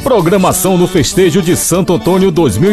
Programação do festejo de Santo Antônio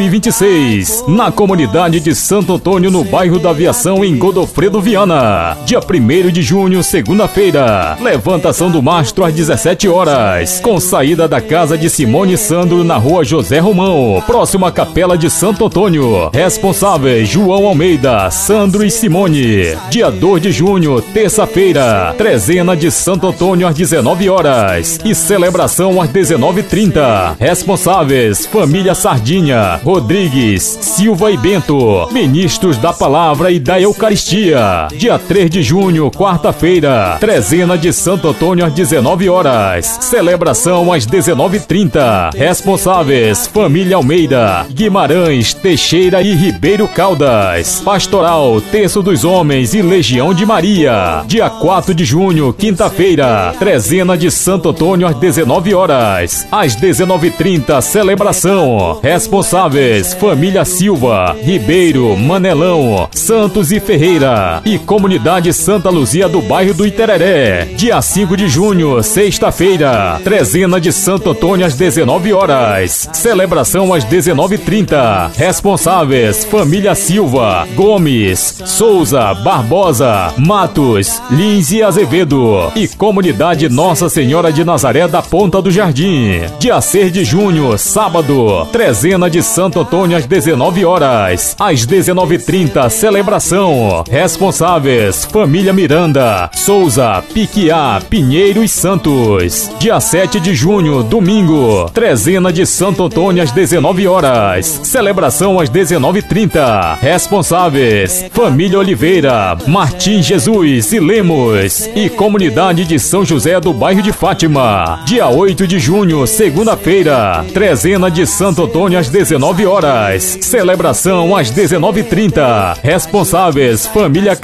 2026, na comunidade de Santo Antônio, no bairro da Aviação, em Godofredo Viana. Dia 1º de junho, segunda-feira. Levantação do mastro às 17 horas, com saída da casa de Simone e Sandro, na rua José Romão, próximo à Capela de Santo Antônio. Responsáveis: João Almeida, Sandro e Simone. Dia 2 de junho, terça-feira. Trezena de Santo Antônio às 19 horas e celebração às 19h30. Responsáveis: família Sardinha, Rodrigues, Silva e Bento, ministros da Palavra e da Eucaristia. Dia 3 de junho, quarta-feira, trezena de Santo Antônio às 19 horas, celebração às 19h30. Responsáveis: família Almeida, Guimarães, Teixeira e Ribeiro Caldas. Pastoral: Terço dos Homens e Legião de Maria. Dia 4 de junho, quinta-feira, trezena de Santo Antônio às 19 horas, às 19h30, celebração. Responsáveis: família Silva, Ribeiro, Manelão, Santos e Ferreira e comunidade Santa Luzia do bairro do Itereré. Dia 5 de junho, sexta-feira, trezena de Santo Antônio às 19 horas, celebração às 19h30. Responsáveis: família Silva, Gomes, Souza, Barbosa, Matos, Lins e Azevedo e comunidade Nossa Senhora de Nazaré da Ponta do Jardim. Dia 6 de junho, sábado, trezena de Santo Antônio às 19 horas, às 19h30, celebração. Responsáveis: família Miranda, Souza, Piquiá, Pinheiro e Santos. Dia 7 de junho, domingo, trezena de Santo Antônio às 19 horas, celebração às 19h30. Responsáveis: família Oliveira, Martim Jesus e Lemos e comunidade de São José do bairro de Fátima. Dia 8 de junho, segunda-feira, trezena de Santo Antônio às 19 horas, celebração às 19h30. Responsáveis: família